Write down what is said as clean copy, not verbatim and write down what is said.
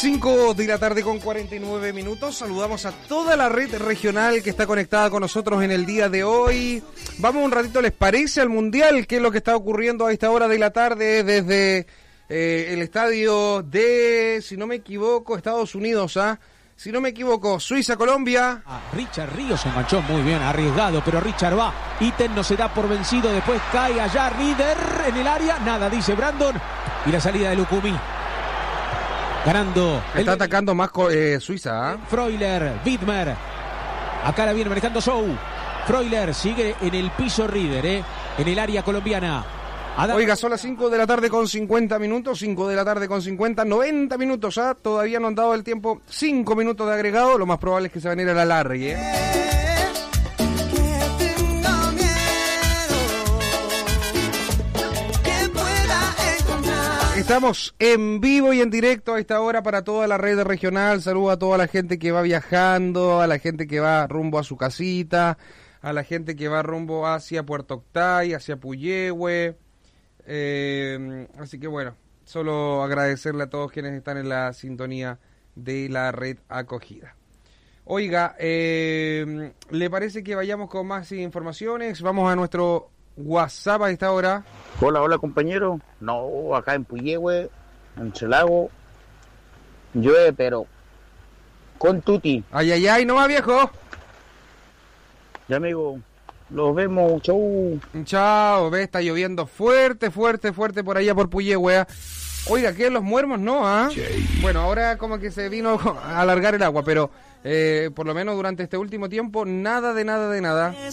5 de la tarde con 49 minutos. Saludamos a toda la red regional que está conectada con nosotros en el día de hoy. Vamos un ratito, ¿les parece? Al Mundial, ¿qué es lo que está ocurriendo a esta hora de la tarde desde el estadio de, si no me equivoco, Estados Unidos, si no me equivoco, Suiza-Colombia. Richard Ríos se enganchó muy bien, arriesgado, pero Richard va. Itten no se da por vencido, después cae allá Rieder en el área. Nada, dice Brandon. Y la salida de Lukumi. Ganando. Está atacando más Suiza. Freuler, Widmer. Acá la viene manejando Sou. Freuler sigue en el piso Rieder, en el área colombiana. Oiga, son las 5 de la tarde con 50 minutos, 5 de la tarde con 50, 90 minutos, todavía no han dado el tiempo, 5 minutos de agregado, lo más probable es que se van a ir a la largue, Estamos en vivo y en directo a esta hora para toda la red regional. Saludo a toda la gente que va viajando, a la gente que va rumbo a su casita, a la gente que va rumbo hacia Puerto Octay, hacia Puyehue. Así que bueno, solo agradecerle a todos quienes están en la sintonía de la red acogida. Oiga, ¿le parece que vayamos con más informaciones? Vamos a nuestro WhatsApp a esta hora. Hola compañero. No, acá en Puyehue, en Chelago, llueve pero con tuti. Ay, no va, viejo. Ya amigo, los vemos, Chao, está lloviendo fuerte por allá por Puyehue. Oiga, ¿qué? Los Muermos no, Bueno, ahora como que se vino a alargar el agua, pero por lo menos durante este último tiempo, nada de nada.